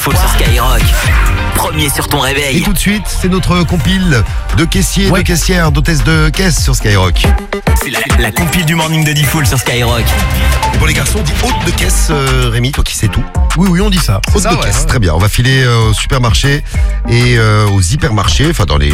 Default sur Skyrock. Premier sur ton réveil. Et tout de suite, c'est notre compile de caissiers, de caissières, d'hôtesses de caisse sur Skyrock. C'est la compile du morning de Default sur Skyrock. Et pour les garçons, on dit hôte de caisse, Rémi, toi qui sais tout. Oui, on dit ça. Hôte de caisse, très bien. On va filer au supermarché et aux hypermarchés, enfin dans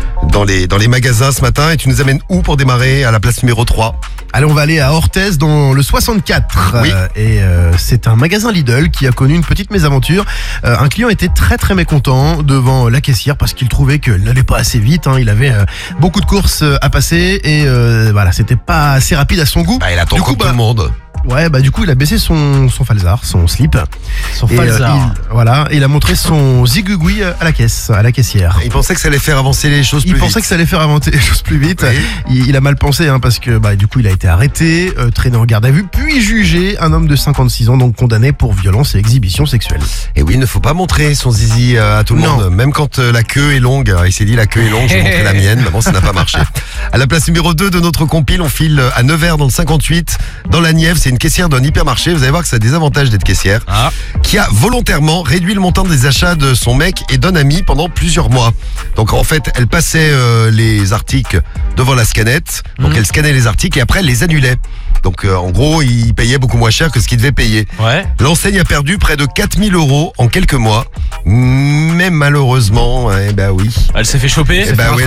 les magasins ce matin. Et tu nous amènes où pour démarrer? À la place numéro 3. Allez, on va aller à Orthez dans le 64. Oui. C'est un magasin Lidl qui a connu une petite mésaventure. Un client était très très mécontent devant la caissière parce qu'il trouvait qu'elle n'allait pas assez vite. Il avait beaucoup de courses à passer et voilà, c'était pas assez rapide à son goût. Il attend comme tout le monde. Ouais, du coup, il a baissé son falzar, son slip. Son falzar. Il a montré son zigouigoui à la caissière. Il pensait que ça allait faire avancer les choses plus vite. Il pensait que ça allait faire avancer les choses plus vite. Oui. Il a mal pensé parce que du coup, il a été arrêté, traîné en garde à vue, puis jugé. Un homme de 56 ans, donc condamné pour violence et exhibition sexuelle. Et oui, il ne faut pas montrer son zizi à tout le monde. Même quand la queue est longue. Il s'est dit, la queue est longue, je vais montrer la mienne. Mais bon, ça n'a pas marché. À la place numéro 2 de notre compile, on file à Nevers dans le 58, dans la Nièvre. C'est une caissière d'un hypermarché, vous allez voir que ça a des avantages d'être caissière, qui a volontairement réduit le montant des achats de son mec et d'un ami pendant plusieurs mois. Donc en fait, elle passait les articles devant la scannette, donc elle scannait les articles et après elle les annulait. Donc en gros, il payait beaucoup moins cher que ce qu'il devait payer. Ouais. L'enseigne a perdu près de 4000 € en quelques mois, mais malheureusement, oui. Elle s'est fait choper,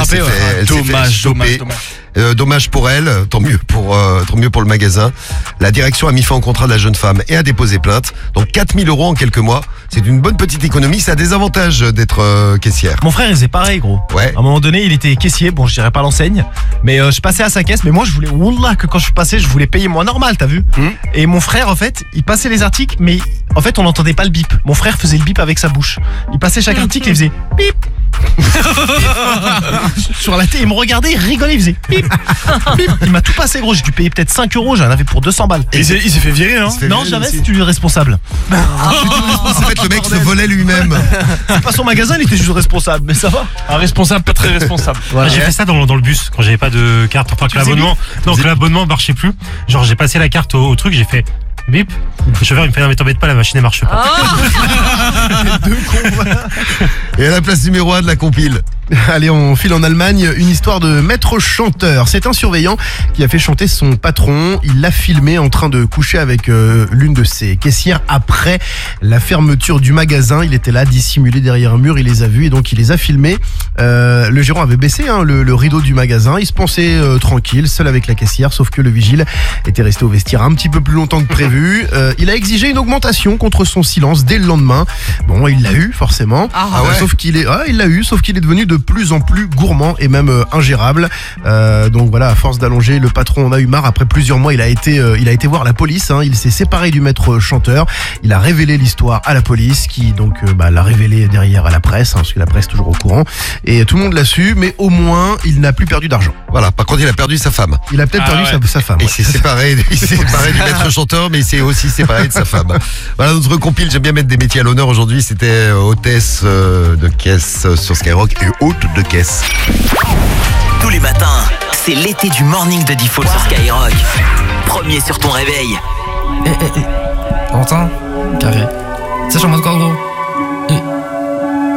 dommage. Dommage pour elle, tant mieux pour le magasin. La direction a mis fin au contrat de la jeune femme et a déposé plainte. Donc 4000 € en quelques mois, c'est une bonne petite économie. Ça a des avantages d'être caissière. Mon frère, il faisait pareil, gros. Ouais. À un moment donné, il était caissier. Bon, je dirais pas l'enseigne, mais je passais à sa caisse. Mais moi, je voulais, wallah, que quand je passais, je voulais payer moins normal, t'as vu? Et mon frère, en fait, il passait les articles, mais en fait, on n'entendait pas le bip. Mon frère faisait le bip avec sa bouche. Il passait chaque article et il faisait bip. Sur la télé, il me regardait, il rigolait, il faisait bip. Bip. Il m'a tout passé, gros. J'ai dû payer peut-être 5 €, j'en avais pour 200 balles. Et il s'est fait virer, hein? Non, jamais, c'est lui le responsable. En fait, le mec se volait lui-même. C'est pas son magasin, il était juste responsable, mais ça va. Un responsable pas très responsable. Voilà. J'ai fait ça dans le bus quand j'avais pas de carte, enfin que l'abonnement. Non, que l'abonnement marchait plus. Genre j'ai passé la carte au truc, j'ai fait bip. Le chauffeur il me fait non mais t'embête pas, la machine elle marche pas. Deux cons. Et à la place numéro 1 de la compile. Allez, on file en Allemagne, une histoire de maître chanteur. C'est un surveillant qui a fait chanter son patron. Il l'a filmé en train de coucher avec l'une de ses caissières après la fermeture du magasin. Il était là, dissimulé derrière un mur, il les a vus et donc il les a filmés. Le gérant avait baissé le rideau du magasin. Il se pensait tranquille, seul avec la caissière, sauf que le vigile était resté au vestiaire un petit peu plus longtemps que prévu. Il a exigé une augmentation contre son silence dès le lendemain. Bon, il l'a eu, forcément. Sauf qu'il est devenu de plus en plus gourmand et même ingérable. Donc voilà, à force d'allonger, le patron en a eu marre. Après plusieurs mois, il a été voir la police. Il s'est séparé du maître chanteur. Il a révélé l'histoire à la police, qui donc l'a révélé derrière à la presse, parce que la presse est toujours au courant. Et tout le monde l'a su, mais au moins, il n'a plus perdu d'argent. Voilà. Par contre, il a perdu sa femme. Il a peut-être perdu sa femme. Il s'est séparé du maître chanteur, mais il s'est aussi séparé de sa femme. Voilà notre compile. J'aime bien mettre des métiers à l'honneur aujourd'hui. C'était hôtesse de caisse sur Skyrock et hôte de caisse. Tous les matins, c'est l'été du morning de Default sur Skyrock. Premier sur ton réveil. T'entends? Carré. Ça chante quoi, gros?